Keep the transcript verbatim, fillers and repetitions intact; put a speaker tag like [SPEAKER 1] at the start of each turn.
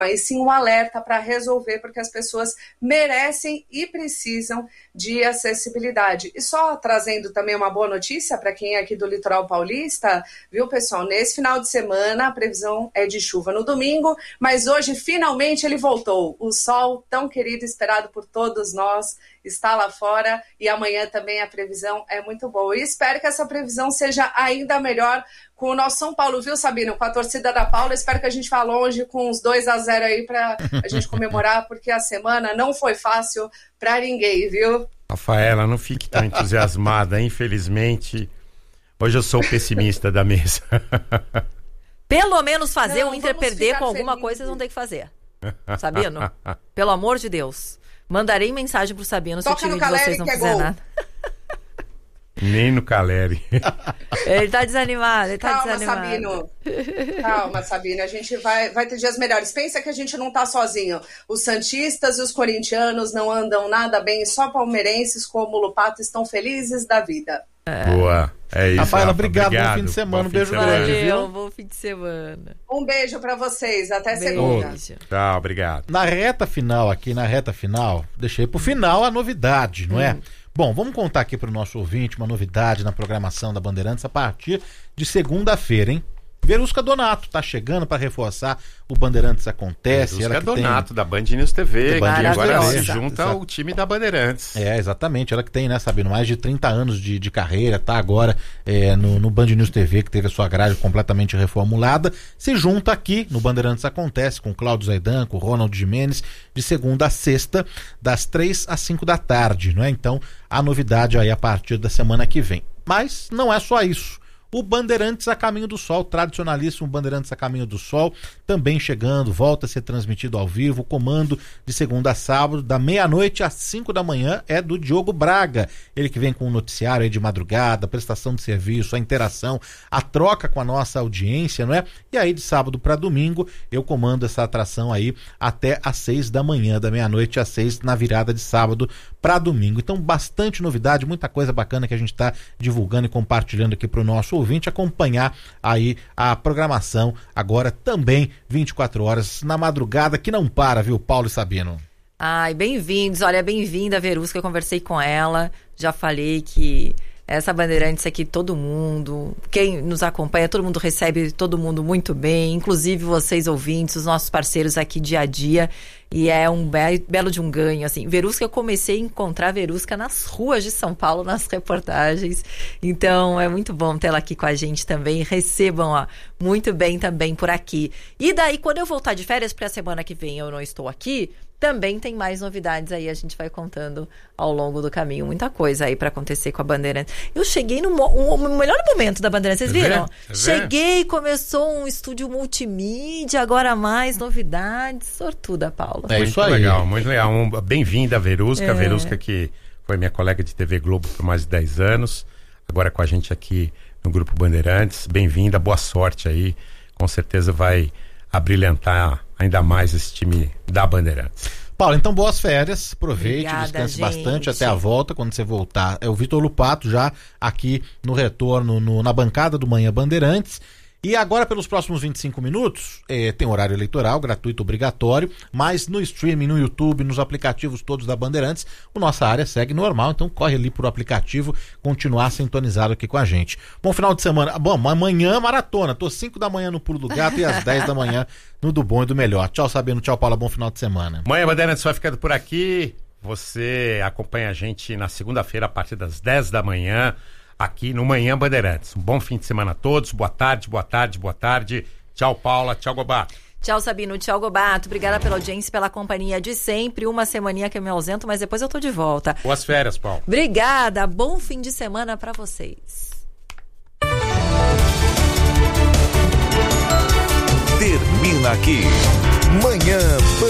[SPEAKER 1] e sim um alerta para resolver, porque as pessoas merecem e precisam de acessibilidade. E só trazendo também uma boa notícia para quem é aqui do litoral paulista, viu, pessoal? Nesse final de semana a previsão é de chuva no domingo, mas hoje finalmente ele voltou. O sol tão querido, esperado por todos nós, está lá fora, e amanhã também a previsão é muito boa. E espero que essa previsão seja ainda melhor com o nosso São Paulo, viu, Sabino? Com a torcida da Paula, espero que a gente vá longe com uns dois a zero aí para a gente comemorar, porque a semana não foi fácil para ninguém, viu?
[SPEAKER 2] Rafaela, não fique tão entusiasmada, infelizmente. Hoje eu sou o pessimista da mesa.
[SPEAKER 3] Pelo menos fazer
[SPEAKER 1] não,
[SPEAKER 3] o Inter perder com alguma
[SPEAKER 1] felizes.
[SPEAKER 3] coisa, vocês vão ter que fazer. Sabino? Pelo amor de Deus. Mandarei mensagem pro Sabino se o time de vocês não fizer nada.
[SPEAKER 2] Nem no Caleri.
[SPEAKER 3] Ele tá desanimado, ele tá
[SPEAKER 1] Calma,
[SPEAKER 3] desanimado.
[SPEAKER 1] Sabino. Calma, Sabino. A gente vai, vai ter dias melhores. Pensa que a gente não tá sozinho. Os santistas e os corintianos não andam nada bem. Só palmeirenses como o Lupato estão felizes da vida.
[SPEAKER 2] É. Boa. É isso,
[SPEAKER 4] Rafaela,
[SPEAKER 2] Rafa,
[SPEAKER 4] obrigado,
[SPEAKER 2] obrigado.
[SPEAKER 4] Bom fim de semana.
[SPEAKER 2] Bom
[SPEAKER 4] Um beijo
[SPEAKER 2] fim de semana.
[SPEAKER 4] grande, viu?
[SPEAKER 3] Valeu, bom fim de semana.
[SPEAKER 1] Um beijo pra vocês. Até
[SPEAKER 3] Beijo.
[SPEAKER 1] segunda.
[SPEAKER 2] Tchau, obrigado.
[SPEAKER 4] Na reta final aqui, na reta final, deixei pro final a novidade, não é?
[SPEAKER 3] Hum.
[SPEAKER 4] Bom, vamos contar aqui pro nosso ouvinte uma novidade na programação da Bandeirantes a partir de segunda-feira, hein? Verusca Donato tá chegando para reforçar o Bandeirantes Acontece.
[SPEAKER 2] Verusca
[SPEAKER 4] ela que
[SPEAKER 2] Donato,
[SPEAKER 4] tem...
[SPEAKER 2] da Band News T V,
[SPEAKER 4] Band
[SPEAKER 2] que
[SPEAKER 4] News
[SPEAKER 2] agora
[SPEAKER 4] T V.
[SPEAKER 2] se
[SPEAKER 4] Exato,
[SPEAKER 2] junta
[SPEAKER 4] exato.
[SPEAKER 2] ao time da Bandeirantes.
[SPEAKER 4] É, exatamente. Ela que tem, né, Sabino, mais de trinta anos de, de carreira, tá agora é, no, no Band News T V, que teve a sua grade completamente reformulada, se junta aqui no Bandeirantes Acontece com o Cláudio Zaidan, com o Ronald Gimenez, de segunda a sexta, das três às cinco da tarde, não é? Então, a novidade aí a partir da semana que vem. Mas não é só isso. O Bandeirantes a Caminho do Sol, tradicionalíssimo Bandeirantes a Caminho do Sol, também chegando, volta a ser transmitido ao vivo, o comando de segunda a sábado, da meia-noite às cinco da manhã, é do Diogo Braga, ele que vem com o noticiário aí de madrugada, a prestação de serviço, a interação, a troca com a nossa audiência, não é? E aí de sábado para domingo, eu comando essa atração aí até às seis da manhã, da meia-noite às seis, na virada de sábado para domingo. Então, bastante novidade, muita coisa bacana que a gente está divulgando e compartilhando aqui para o nosso ouvinte acompanhar aí a programação agora também vinte e quatro horas na madrugada que não para, viu, Paulo e Sabino?
[SPEAKER 3] Ai, bem-vindos, olha, bem-vinda a Verusca, eu conversei com ela, já falei que essa Bandeirantes aqui, todo mundo, quem nos acompanha, todo mundo recebe todo mundo muito bem, inclusive vocês ouvintes, os nossos parceiros aqui dia a dia, e é um be- belo de um ganho, assim. Verusca, eu comecei a encontrar Verusca nas ruas de São Paulo, nas reportagens, então é muito bom tê-la aqui com a gente também, recebam ó, muito bem também por aqui. E daí, quando eu voltar de férias, porque a semana que vem eu não estou aqui, também tem mais novidades aí, a gente vai contando ao longo do caminho, muita coisa aí pra acontecer com a Bandeirantes. Eu cheguei no, mo- um, no melhor momento da Bandeirantes, vocês viram?
[SPEAKER 2] Vê?
[SPEAKER 3] Cheguei, começou um estúdio multimídia, agora mais novidades, sortuda, Paula.
[SPEAKER 4] É
[SPEAKER 2] muito
[SPEAKER 4] isso aí.
[SPEAKER 2] legal, muito legal. Um, bem-vinda, Verusca.
[SPEAKER 3] É.
[SPEAKER 2] Verusca que foi minha colega de T V Globo por mais de dez anos, agora com a gente aqui no Grupo Bandeirantes. Bem-vinda, boa sorte aí. Com certeza vai abrilhantar ainda mais esse time da Bandeirantes.
[SPEAKER 4] Paulo, então boas férias, aproveite,
[SPEAKER 3] Obrigada,
[SPEAKER 4] descanse
[SPEAKER 3] gente.
[SPEAKER 4] bastante até a volta, quando você voltar. É o Vitor Lupato já aqui no retorno, no, na bancada do Manhã Bandeirantes. E agora, pelos próximos vinte e cinco minutos, eh, tem horário eleitoral, gratuito, obrigatório, mas no streaming, no YouTube, nos aplicativos todos da Bandeirantes, a nossa área segue normal, então corre ali pro aplicativo, continuar sintonizado aqui com a gente. Bom final de semana. Bom, amanhã maratona, tô cinco da manhã no Pulo do Gato e às dez da manhã no Do Bom e do Melhor. Tchau, Sabino, tchau, Paula, bom final de semana.
[SPEAKER 2] Manhã Bandeirantes vai ficando por aqui. Você acompanha a gente na segunda-feira a partir das dez da manhã. Aqui no Manhã Bandeirantes. Um bom fim de semana a todos. Boa tarde, boa tarde, boa tarde. Tchau, Paula. Tchau, Gobato.
[SPEAKER 3] Tchau, Sabino. Tchau, Gobato. Obrigada pela audiência e pela companhia de sempre. Uma semaninha que eu me ausento, mas depois eu tô de volta.
[SPEAKER 2] Boas férias, Paulo.
[SPEAKER 3] Obrigada. Bom fim de semana pra vocês.
[SPEAKER 5] Termina aqui. Manhã